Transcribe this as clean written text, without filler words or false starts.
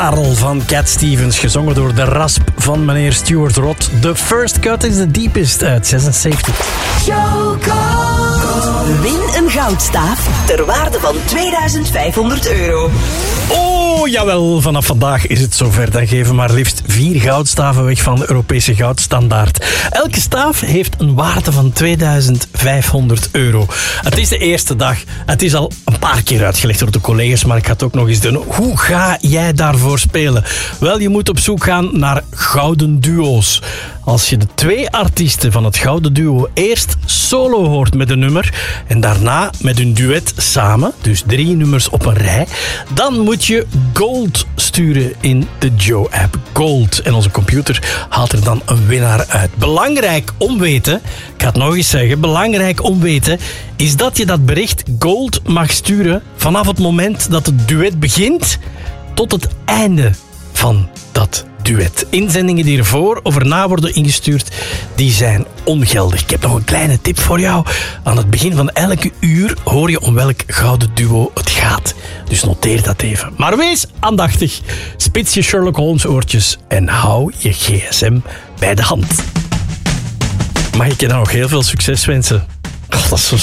Parel van Cat Stevens, gezongen door de rasp van meneer Stuart Rott. The First Cut is the Deepest uit 76. Win een goudstaaf ter waarde van €2500. Oh, jawel, vanaf vandaag is het zover. Dan geven we maar liefst 4 goudstaven weg van de Europese goudstandaard. Elke staaf heeft een waarde van €2500. Het is de eerste dag. Het is al een paar keer uitgelegd door de collega's, maar ik ga het ook nog eens doen. Hoe ga jij daarvoor spelen? Wel, je moet op zoek gaan naar gouden duo's. Als je de 2 artiesten van het gouden duo eerst solo hoort met een nummer en daarna met hun duet samen, dus 3 nummers op een rij, dan moet je Gold sturen in de Joe-app. Gold. En onze computer haalt er dan een winnaar uit. Belangrijk om weten, ik ga het nog eens zeggen, belangrijk om weten, is dat je dat bericht Gold mag sturen vanaf het moment dat het duet begint tot het einde van dat duet. Inzendingen die ervoor of erna worden ingestuurd, die zijn ongeldig. Ik heb nog een kleine tip voor jou. Aan het begin van elke uur hoor je om welk gouden duo het gaat. Dus noteer dat even. Maar wees aandachtig. Spits je Sherlock Holmes oortjes en hou je gsm bij de hand. Mag ik je dan nog heel veel succes wensen? Oh, dat is zo